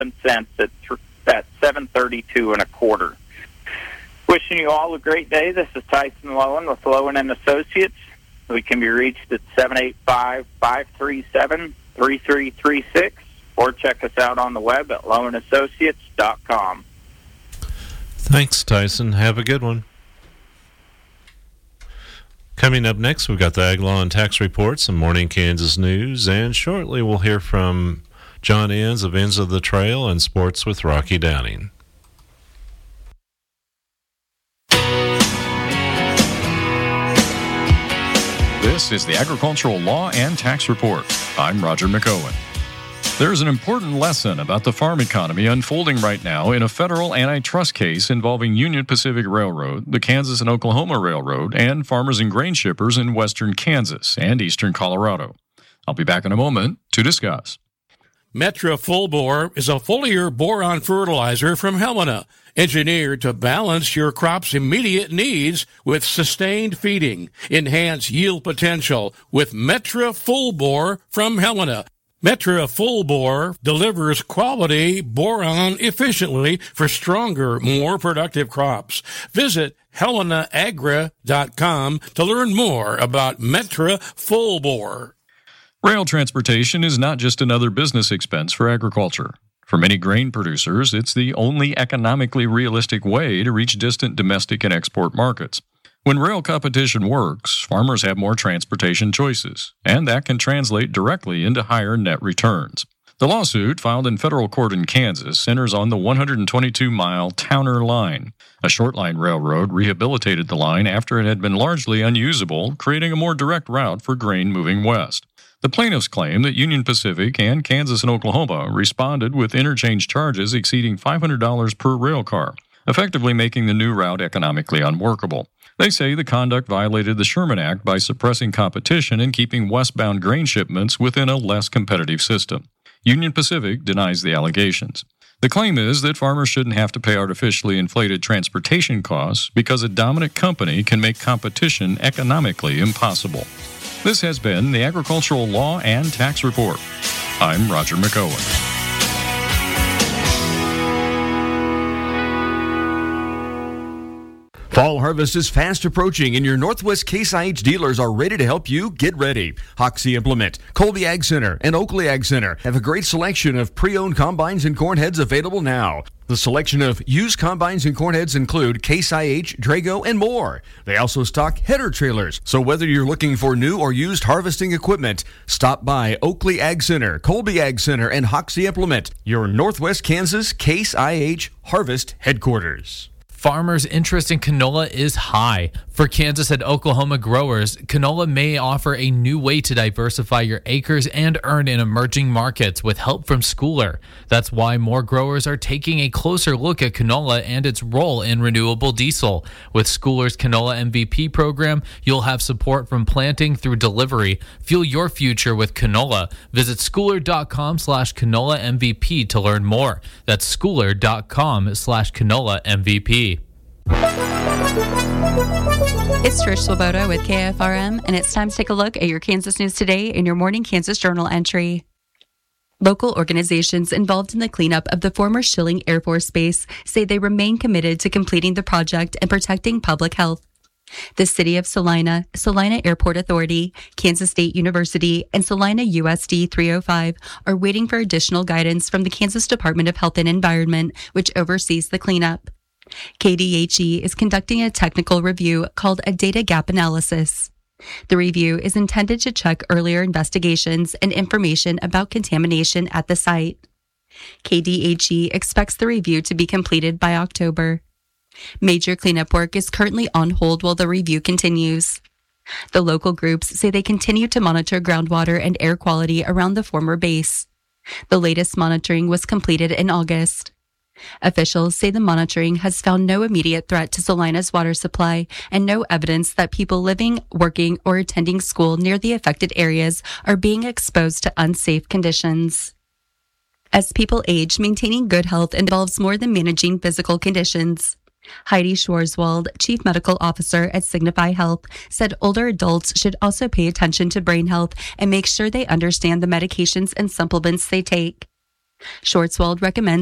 cents at 732 and a quarter. Wishing you all a great day. This is Tyson Lowen with Lowen and Associates. We can be reached at 785-537-3336 or check us out on the web at lowenassociates.com. Thanks, Tyson. Have a good one. Coming up next, we've got the Ag Law and Tax Report, some Morning Kansas news, and shortly we'll hear from John Enns of Ends of the Trail and Sports with Rocky Downing. This is the Agricultural Law and Tax Report. I'm Roger McOwen. There's an important lesson about the farm economy unfolding right now in a federal antitrust case involving Union Pacific Railroad, the Kansas and Oklahoma Railroad, and farmers and grain shippers in western Kansas and eastern Colorado. I'll be back in a moment to discuss. Metra Full Bore is a foliar boron fertilizer from Helena, engineered to balance your crop's immediate needs with sustained feeding. Enhance yield potential with Metra Full Bore from Helena. Metra Full Bore delivers quality boron efficiently for stronger, more productive crops. Visit HelenaAgra.com to learn more about Metra Full Bore. Rail transportation is not just another business expense for agriculture. For many grain producers, it's the only economically realistic way to reach distant domestic and export markets. When rail competition works, farmers have more transportation choices, and that can translate directly into higher net returns. The lawsuit, filed in federal court in Kansas, centers on the 122-mile Towner Line. A short-line railroad rehabilitated the line after it had been largely unusable, creating a more direct route for grain moving west. The plaintiffs claim that Union Pacific and Kansas and Oklahoma responded with interchange charges exceeding $500 per rail car, effectively making the new route economically unworkable. They say the conduct violated the Sherman Act by suppressing competition and keeping westbound grain shipments within a less competitive system. Union Pacific denies the allegations. The claim is that farmers shouldn't have to pay artificially inflated transportation costs because a dominant company can make competition economically impossible. This has been the Agricultural Law and Tax Report. I'm Roger McOwen. Fall harvest is fast approaching, and your Northwest Case IH dealers are ready to help you get ready. Hoxie Implement, Colby Ag Center, and Oakley Ag Center have a great selection of pre-owned combines and corn heads available now. The selection of used combines and corn heads include Case IH, Drago, and more. They also stock header trailers, so whether you're looking for new or used harvesting equipment, stop by Oakley Ag Center, Colby Ag Center, and Hoxie Implement, your Northwest Kansas Case IH Harvest headquarters. Farmers' interest in canola is high. For Kansas and Oklahoma growers, canola may offer a new way to diversify your acres and earn in emerging markets with help from Schooler. That's why more growers are taking a closer look at canola and its role in renewable diesel. With Schooler's Canola MVP program, you'll have support from planting through delivery. Fuel your future with canola. Visit schooler.com/canola MVP to learn more. That's schooler.com/canola MVP. It's Trish Swoboda with KFRM, and it's time to take a look at your Kansas news today in your Morning Kansas Journal entry. Local organizations involved in the cleanup of the former Schilling Air Force Base say they remain committed to completing the project and protecting public health. The City of Salina, Salina Airport Authority, Kansas State University, and Salina USD 305 are waiting for additional guidance from the Kansas Department of Health and Environment, which oversees the cleanup. KDHE is conducting a technical review called a data gap analysis. The review is intended to check earlier investigations and information about contamination at the site. KDHE expects the review to be completed by October. Major cleanup work is currently on hold while the review continues. The local groups say they continue to monitor groundwater and air quality around the former base. The latest monitoring was completed in August. Officials say the monitoring has found no immediate threat to Salina's water supply and no evidence that people living, working, or attending school near the affected areas are being exposed to unsafe conditions. As people age, maintaining good health involves more than managing physical conditions. Heidi Schwarzwald, Chief Medical Officer at Signify Health, said older adults should also pay attention to brain health and make sure they understand the medications and supplements they take. Schwarzwald recommends